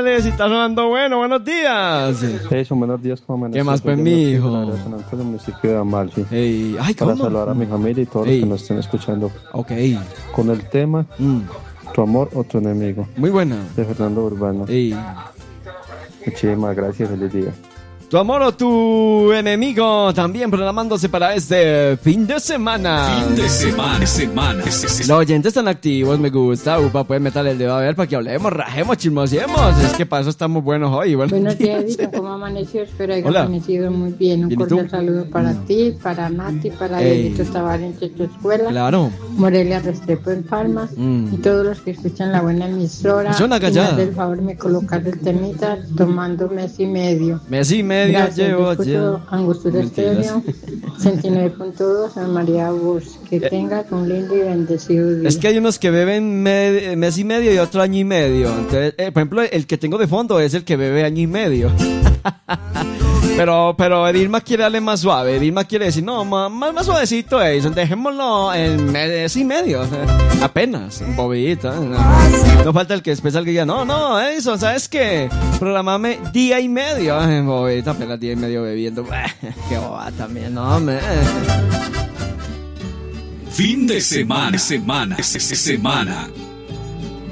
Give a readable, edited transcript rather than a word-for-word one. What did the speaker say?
Dale, si está sonando bueno, buenos días. Eso, buenos días, ¿cómo amaneció? ¿Qué más, pues, mijo? San Antonio, municipio de Amalfi. Ay, para ¿cómo? saludar a mi familia y todos los que nos estén escuchando. Ok. Con el tema, ¿tu amor o tu enemigo? Muy buena. De Fernando Urbano. Muchísimas gracias, feliz día. Tu amor o tu enemigo, también programándose para este fin de semana. Los oyentes están activos, me gusta. Upa, pueden meterle el dedo a ver para que hablemos, rajemos, chismosiemos. Es que para eso estamos buenos hoy. Buenos días, Edito, ¿cómo amaneció? Espero haya amanecido muy bien. Un cordial saludo para ti, para Nati, para Edito Tavares en tu escuela. Claro. Morelia Restrepo en Palmas. Y todos los que escuchan la buena emisora. Es una callada. Y me hace el favor me colocas el temita tomando mes y medio. Mes y medio. Gracias, llevo yo Angostura Estéreo 69.2 San María Bus. Que tengas un lindo y bendecido día. Es que hay unos que beben mes y medio y otro año y medio. Entonces, por ejemplo, el que tengo de fondo es el que bebe año y medio. Pero Edilma quiere darle más suave. Edilma quiere decir, no, más suavecito, dejémoslo en mes y medio. Apenas, un bobito. No falta el que después alguien diga, no, Edison, ¿sabes qué? Programame día y medio. Bobita, apenas día y medio bebiendo. Qué boba también, no, hombre. Fin de semana.